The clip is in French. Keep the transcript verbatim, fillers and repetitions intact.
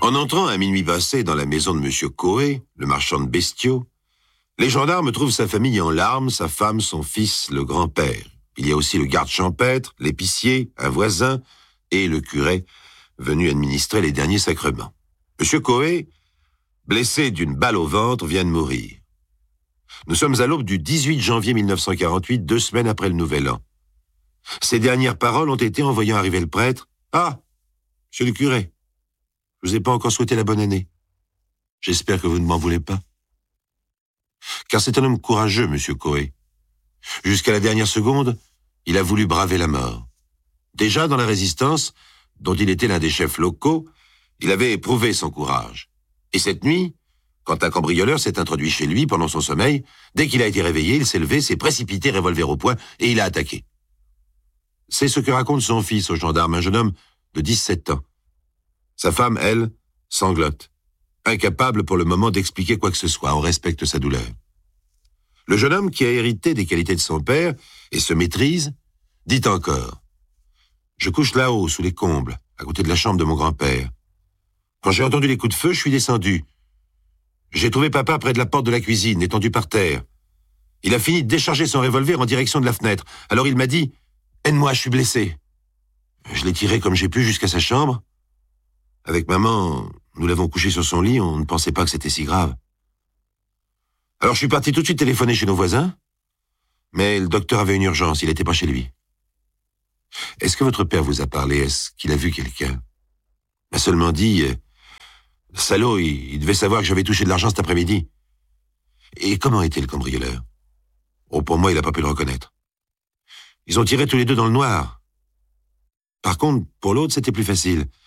En entrant à minuit passé dans la maison de Monsieur Coé, le marchand de bestiaux, les gendarmes trouvent sa famille en larmes, sa femme, son fils, le grand-père. Il y a aussi le garde champêtre, l'épicier, un voisin et le curé, venu administrer les derniers sacrements. Monsieur Coé, blessé d'une balle au ventre, vient de mourir. Nous sommes à l'aube du dix-huit janvier mille neuf cent quarante-huit, deux semaines après le Nouvel An. Ses dernières paroles ont été, en voyant arriver le prêtre, « Ah, monsieur le curé, je vous ai pas encore souhaité la bonne année. J'espère que vous ne m'en voulez pas. » Car c'est un homme courageux, monsieur Coé. Jusqu'à la dernière seconde, il a voulu braver la mort. Déjà dans la Résistance, dont il était l'un des chefs locaux, il avait éprouvé son courage. Et cette nuit, quand un cambrioleur s'est introduit chez lui pendant son sommeil, dès qu'il a été réveillé, il s'est levé, s'est précipité, revolver au poing, et il a attaqué. C'est ce que raconte son fils au gendarme, un jeune homme de dix-sept ans. Sa femme, elle, sanglote, incapable pour le moment d'expliquer quoi que ce soit. On respecte sa douleur. Le jeune homme, qui a hérité des qualités de son père et se maîtrise, dit encore « Je couche là-haut, sous les combles, à côté de la chambre de mon grand-père. Quand j'ai entendu les coups de feu, je suis descendu. J'ai trouvé papa près de la porte de la cuisine, étendu par terre. Il a fini de décharger son revolver en direction de la fenêtre. Alors il m'a dit « Aide-moi, je suis blessé. » Je l'ai tiré comme j'ai pu jusqu'à sa chambre. Avec maman, nous l'avons couché sur son lit, on ne pensait pas que c'était si grave. Alors je suis parti tout de suite téléphoner chez nos voisins, mais le docteur avait une urgence, il n'était pas chez lui. Est-ce que votre père vous a parlé? Est-ce qu'il a vu quelqu'un? Il m'a seulement dit, euh, salaud, il, il devait savoir que j'avais touché de l'argent cet après-midi. Et comment était le cambrioleur? Oh, pour moi, il n'a pas pu le reconnaître. Ils ont tiré tous les deux dans le noir. Par contre, pour l'autre, c'était plus facile.